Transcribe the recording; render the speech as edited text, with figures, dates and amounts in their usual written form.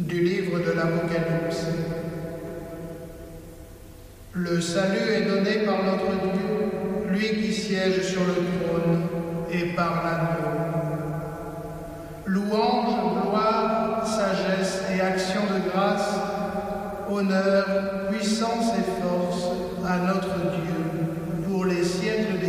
Du livre de l'Apocalypse. Le salut est donné par notre Dieu, lui qui siège sur le trône, et par l'agneau. Louange, gloire, sagesse et action de grâce, honneur, puissance et force à notre Dieu pour les siècles